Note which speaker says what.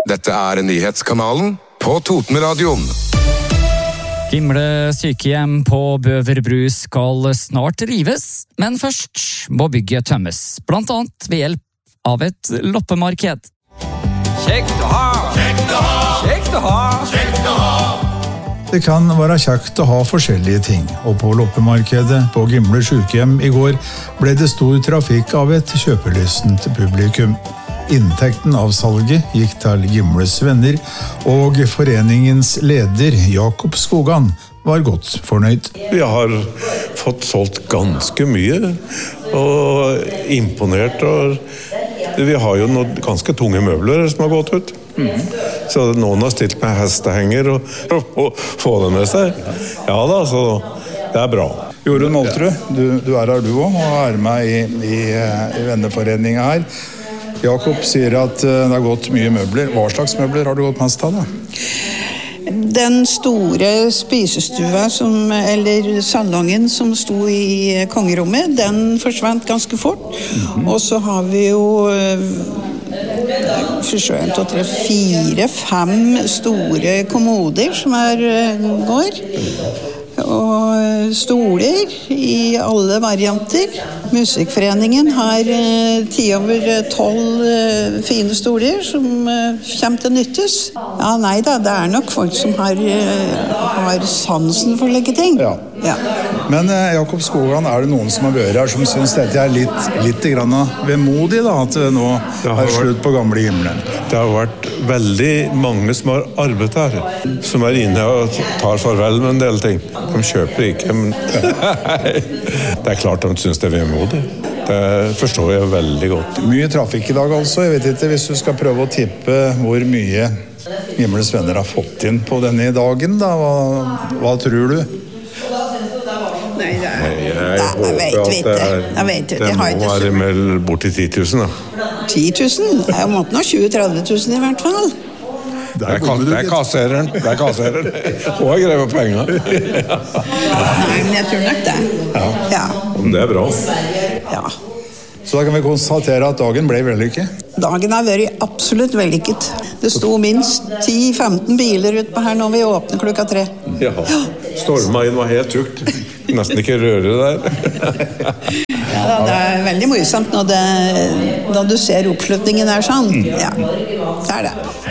Speaker 1: Dette nyhetskanalen på Totenradioen.
Speaker 2: Gimle sykehjem på Bøverbru skal snart rives, men først må bygget tømmes, blant annet ved hjelp av et loppemarked.
Speaker 3: Kjekt å ha! Kjekt å ha! Kjekt å ha! Kjekt å ha!
Speaker 4: Det kan være kjekt å ha forskjellige ting, og på loppemarkedet på Gimle sykehjem I går ble det stor trafikk av et kjøpelystent publikum. Inntekten av salget gikk til Gimles venner, og foreningens leder Jakob Skogan var godt fornøyd.
Speaker 5: Vi har fått solgt ganske mye, og imponert. Og vi har jo noen ganske tunge møbler som har gått ut. Så noen har stilt med hestehenger og få det med seg. Ja da, så det er bra.
Speaker 4: Jorunn Molterud, du er her du også, og er med i venneforeningen her. Jakob sier at det har gått mye møbler. Hva slags møbler har du gått mest av da?
Speaker 6: Den store spisestua, eller salongen som sto I kongerommet, den forsvant ganske fort. Og så har vi jo 4-5 store kommoder som går. Og stoler I alle varianter. Musikkforeningen har 10/12 fine stoler som kommer til nyttes. Ja, nei da, det nok folk som har sansen for å legge ting.
Speaker 4: Ja. Men Jakob Skogan, det noen som har vært her som synes dette litt grann vemodig da, at det nå slutt på gamle Gimle?
Speaker 5: Det har vært veldig mange som har arbeidet her, som inne og tar farvel med en del ting. De kjøper ikke, men det klart de synes det vemodig. Det forstår jeg veldig godt.
Speaker 4: Mye trafikk I dag altså. Jeg vet ikke, hvis du skal prøve å tippe hvor mye Gimles venner har fått inn på denne dagen, da, hva tror du?
Speaker 6: Nei,
Speaker 5: jeg vet
Speaker 6: ikke.
Speaker 5: Det må være med bort til 10 000 da.
Speaker 6: 10 000? Jeg måtte nå 20-30 000 I hvert fall.
Speaker 5: Det kassereren. Og jeg grever penger.
Speaker 6: Nei, men jeg tror nok det. Ja.
Speaker 5: Det bra.
Speaker 6: Ja.
Speaker 4: Så da kan vi konstatere at dagen ble vellykket?
Speaker 6: Dagen har vært absolutt vellykket. Det sto minst 10-15 biler ut på her når vi åpner 3:00.
Speaker 5: Ja, stormveien var helt tjukt. Nesten ikke røre der.
Speaker 6: Ja, det veldig morsomt når du ser oppslutningen sånn. Ja, det det.